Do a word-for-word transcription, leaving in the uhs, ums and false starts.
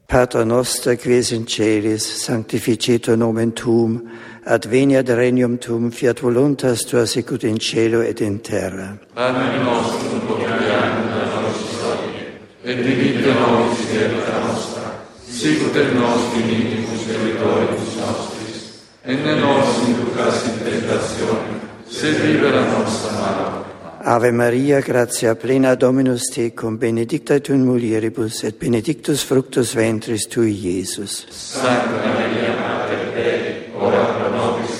Pater noster, qui es in celis, sanctificetur nomen tuum, ad veniat regnum tuum, fiat voluntas tua sicut in cielo et in terra. Pane nostrum quotidianum da nobis hodie, et dimitte nobis debita nostra, sicut et nos dimittimus debitoribus nostris, et ne nos inducas in tentationem, sed libera nos a malo. Ave Maria, gratia plena Dominus tecum, benedicta tu in mulieribus, et benedictus fructus ventris tui, Iesus. Sancta Maria,